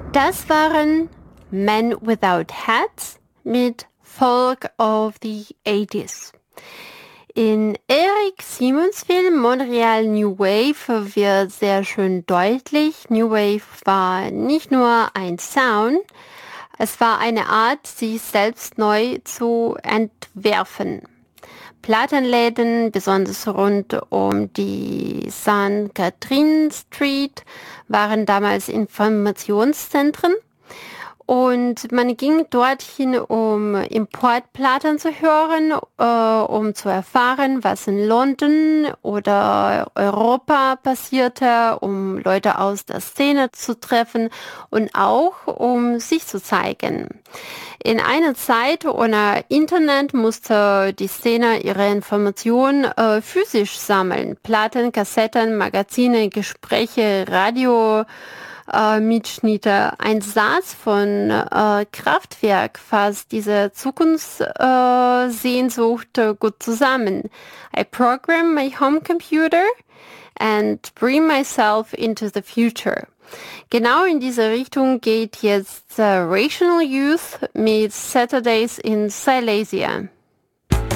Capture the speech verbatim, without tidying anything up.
Das waren Men Without Hats mit Folk of the eighties. In Eric Simons Film Montreal New Wave wird sehr schön deutlich, New Wave war nicht nur ein Sound, es war eine Art, sich selbst neu zu entwerfen. Plattenläden, besonders rund um die Saint Catherine Street, waren damals Informationszentren. Und man ging dorthin, um Importplatten zu hören, äh, um zu erfahren, was in London oder Europa passierte, um Leute aus der Szene zu treffen und auch um sich zu zeigen. In einer Zeit ohne Internet musste die Szene ihre Informationen äh, physisch sammeln. Platten, Kassetten, Magazine, Gespräche, Radio, äh, Mitschnitte. Ein Satz von äh, Kraftwerk fasst diese Zukunftssehnsucht äh, gut zusammen. I program my home computer and bring myself into the future. Genau in diese Richtung geht jetzt äh, Rational Youth mit Saturdays in Silesia.